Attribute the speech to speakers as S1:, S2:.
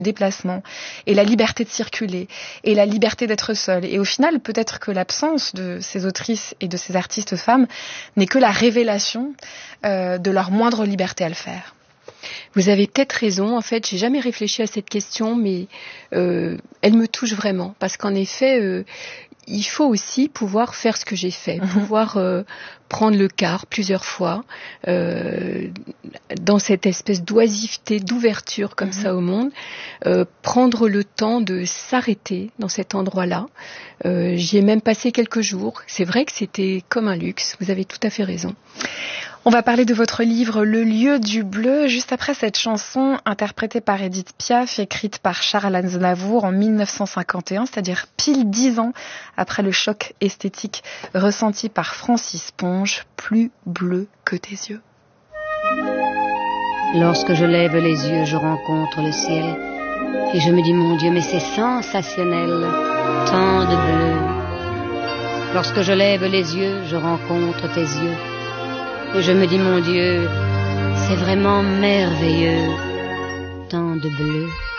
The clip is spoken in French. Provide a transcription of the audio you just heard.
S1: déplacement et la liberté de circuler et la liberté d'être seule. Et au final, peut-être que l'absence de ces autrices et de ces artistes femmes n'est que la révélation de leur moindre liberté à le faire.
S2: Vous avez peut-être raison. En fait, j'ai jamais réfléchi à cette question, mais elle me touche vraiment. Parce qu'en effet, il faut aussi pouvoir faire ce que j'ai fait, pouvoir prendre le quart plusieurs fois dans cette espèce d'oisiveté, d'ouverture comme ça au monde, prendre le temps de s'arrêter dans cet endroit-là. J'y ai même passé quelques jours. C'est vrai que c'était comme un luxe. Vous avez tout à fait raison.
S1: On va parler de votre livre Le lieu du bleu, juste après cette chanson interprétée par Édith Piaf, écrite par Charles Aznavour en 1951, c'est-à-dire pile 10 ans après le choc esthétique ressenti par Francis Ponge, Plus bleu que tes yeux.
S3: Lorsque je lève les yeux, je rencontre le ciel et je me dis, mon Dieu, mais c'est sensationnel, tant de bleu. Lorsque je lève les yeux, je rencontre tes yeux. Et je me dis, mon Dieu, c'est vraiment merveilleux, tant de bleu.